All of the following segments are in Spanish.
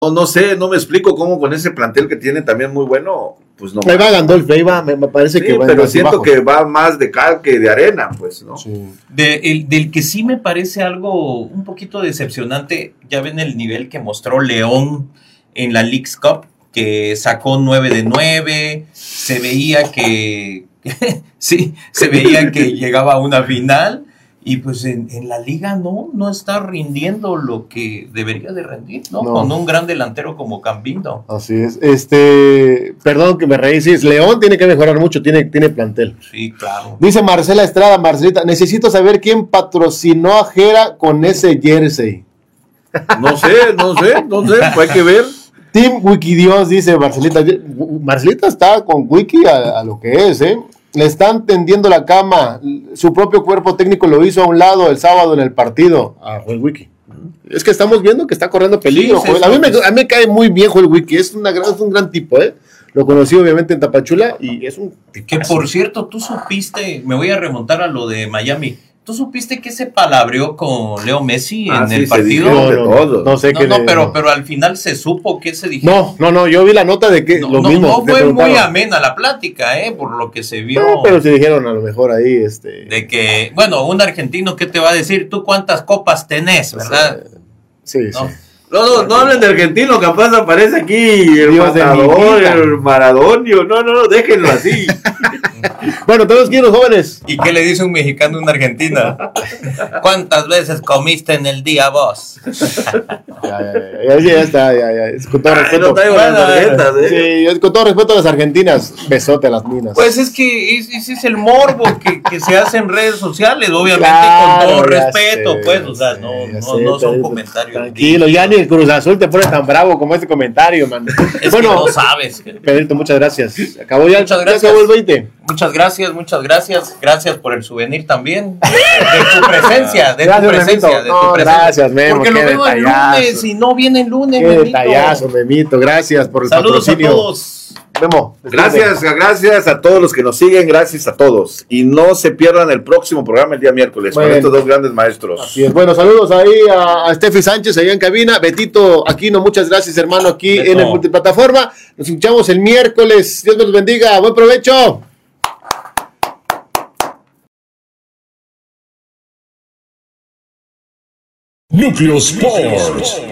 no sé, no me explico cómo con ese plantel que tiene también muy bueno, pues no. Ahí va Gandolf, ahí va, me parece sí, que va. Pero siento que va más de cal que de arena, pues, ¿no? Sí. Del que sí me parece algo un poquito decepcionante, ya ven el nivel que mostró León en la Leagues Cup, que sacó 9 de 9, se veía que sí, se veía que llegaba a una final. Y pues en la liga no está rindiendo lo que debería de rendir, ¿no? Con un gran delantero como Cambindo. Así es. Perdón que me reí, sí, León tiene que mejorar mucho, tiene plantel. Sí, claro. Dice Marcela Estrada, Marcelita, necesito saber quién patrocinó a Jera con ese jersey. No sé, hay que ver. Team Wikidios, dice Marcelita. Marcelita está con Wiki a lo que es, ¿eh? Le están tendiendo la cama. Su propio cuerpo técnico lo hizo a un lado el sábado en el partido. Joel Wiki. Es que estamos viendo que está corriendo peligro. Sí, a mí me cae muy bien Joel Wiki. Es un gran tipo, ¿eh? Lo conocí obviamente en Tapachula y es un tipo. Que por cierto, tú supiste, me voy a remontar a lo de Miami. ¿Tú supiste que se palabreó con Leo Messi en el partido? No sé qué. Pero al final se supo que se dijo. No, yo vi la nota de que lo mismo. No fue muy amena la plática, por lo que se vio. No, pero se dijeron a lo mejor ahí, de que, bueno, un argentino, ¿qué te va a decir? ¿Tú cuántas copas tenés, verdad? Sí. No hablen de argentino, capaz aparece aquí el Matador, el Maradonio. No, déjenlo así. Bueno, todos quieren jóvenes. ¿Y qué le dice un mexicano a una argentina? ¿Cuántas veces comiste en el día vos? Ya está. Con todo respeto. No traigo las tarjetas, Sí, con todo respeto a las argentinas, besote a las minas. Pues es que ese es el morbo que se hace en redes sociales, obviamente, con todo respeto, pues, o sea, no son comentarios. Tranquilo, ya ni el Cruz Azul te pone tan bravo como este comentario, man. Es bueno, que no sabes. Pedrito, muchas gracias. Acabó ya, muchas gracias. Ya acabó el 20. Muchas gracias. Gracias por el souvenir también. De tu presencia, Gracias, Memo. Porque lo veo el lunes y no viene el lunes, Qué Memito. Detallazo, Memito. Gracias por el patrocinio. Saludos a todos. Memo. Gracias a todos los que nos siguen, gracias a todos. Y no se pierdan el próximo programa el día miércoles con estos dos grandes maestros. Así es. Bueno, saludos ahí a Steffi Sánchez, allá en cabina. Betito Aquino, muchas gracias, hermano, aquí en el multiplataforma. Nos escuchamos el miércoles. Dios me los bendiga. Buen provecho. Núcleo Sports.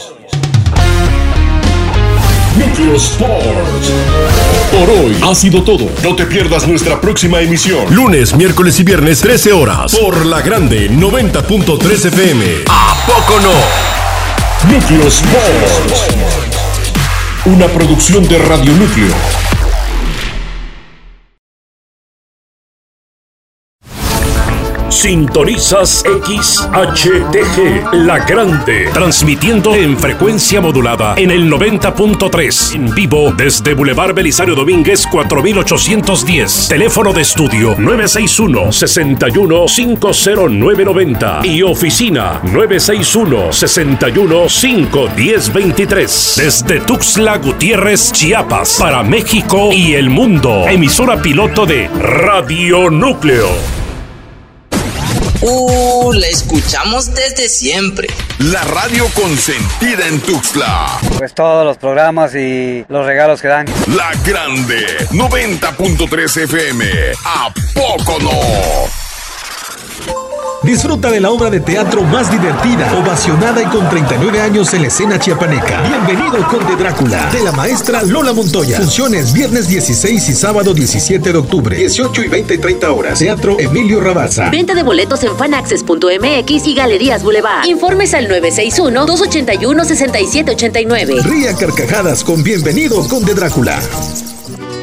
Núcleo Sports. Por hoy ha sido todo. No te pierdas nuestra próxima emisión. Lunes, miércoles y viernes, 13 horas. Por La Grande 90.3 FM. ¿A poco no? Núcleo Sports. Una producción de Radio Núcleo. Sintonizas XHTG, La Grande, transmitiendo en frecuencia modulada en el 90.3, en vivo desde Boulevard Belisario Domínguez 4810, teléfono de estudio 961-61-50990 y oficina 961-61-51023, desde Tuxtla Gutiérrez, Chiapas, para México y el mundo, emisora piloto de Radio Núcleo. La escuchamos desde siempre. La radio consentida en Tuxtla. Pues todos los programas y los regalos que dan. La Grande 90.3 FM. ¿A poco no? Disfruta de la obra de teatro más divertida, ovacionada y con 39 años en la escena chiapaneca. Bienvenido, Conde Drácula, de la maestra Lola Montoya. Funciones viernes 16 y sábado 17 de octubre, 18 y 20 y 30 horas. Teatro Emilio Rabasa. Venta de boletos en fanaccess.mx y Galerías Boulevard. Informes al 961-281-6789. Ría carcajadas con Bienvenido, Conde Drácula.